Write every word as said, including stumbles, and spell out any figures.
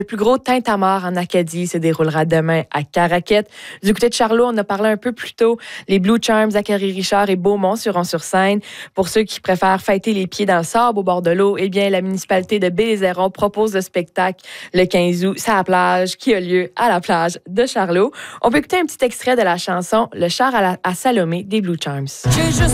Le plus gros tintamarre en Acadie se déroulera demain à Caraquette. Du côté de Charlot, on a parlé un peu plus tôt. Les Blue Charms, Zachary Richard et Beaumont seront sur scène. Pour ceux qui préfèrent fêter les pieds dans le sable au bord de l'eau, eh bien, la municipalité de Baie-des-Errons propose le spectacle le quinze août, c'est à la plage, qui a lieu à la plage de Charlot. On peut écouter un petit extrait de la chanson Le char à, la, à Salomé des Blue Charms.